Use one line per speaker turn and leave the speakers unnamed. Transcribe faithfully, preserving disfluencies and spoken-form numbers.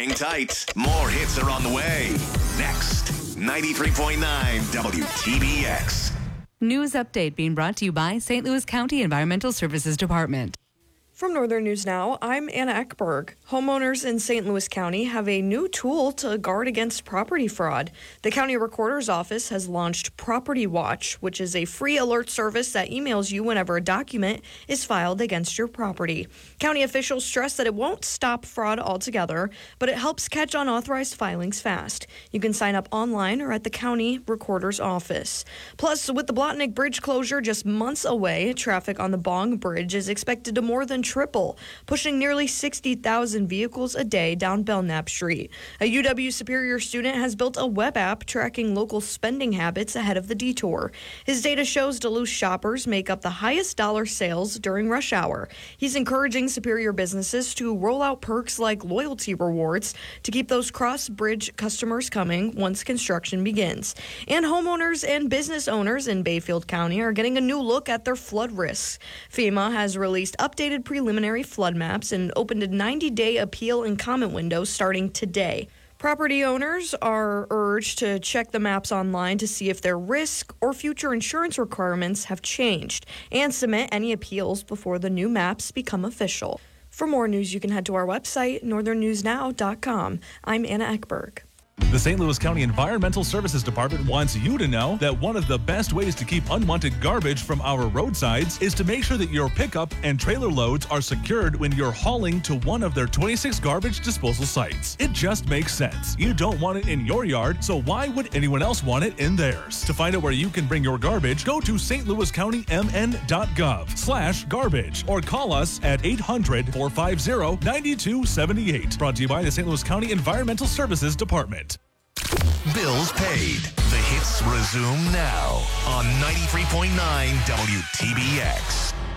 Hang tight. More hits are on the way. Next, ninety-three point nine W T B X.
News update being brought to you by Saint Louis County Environmental Services Department.
From Northern News Now, I'm Anna Eckberg. Homeowners in Saint Louis County have a new tool to guard against property fraud. The county recorder's office has launched Property Watch, which is a free alert service that emails you whenever a document is filed against your property. County officials stress that it won't stop fraud altogether, but it helps catch unauthorized filings fast. You can sign up online or at the county recorder's office. Plus, with the Blotnick Bridge closure just months away, traffic on the Bong Bridge is expected to more than triple, pushing nearly sixty thousand vehicles a day down Belknap Street. A U W Superior student has built a web app tracking local spending habits ahead of the detour. His data shows Duluth shoppers make up the highest dollar sales during rush hour. He's encouraging Superior businesses to roll out perks like loyalty rewards to keep those cross-bridge customers coming once construction begins. And homeowners and business owners in Bayfield County are getting a new look at their flood risks. FEMA has released updated pre preliminary flood maps and opened a ninety-day appeal and comment window starting today. Property owners are urged to check the maps online to see if their risk or future insurance requirements have changed and submit any appeals before the new maps become official. For more news, you can head to our website, northern news now dot com. I'm Anna Eckberg.
The Saint Louis County Environmental Services Department wants you to know that one of the best ways to keep unwanted garbage from our roadsides is to make sure that your pickup and trailer loads are secured when you're hauling to one of their twenty-six garbage disposal sites. It just makes sense. You don't want it in your yard, so why would anyone else want it in theirs? To find out where you can bring your garbage, go to S Louis County M N dot gov slash garbage or call us at eight hundred, four five zero, nine two seven eight. Brought to you by the Saint Louis County Environmental Services Department.
Bills paid. The hits resume now on ninety-three point nine W T B X.